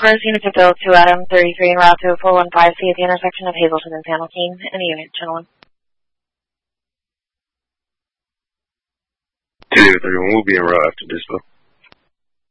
First unit to Bill 2 Adam 33 en route to 415C at the intersection of Hazleton and San Joaquin. Any unit, channel 1. 231 will be en route after dispo.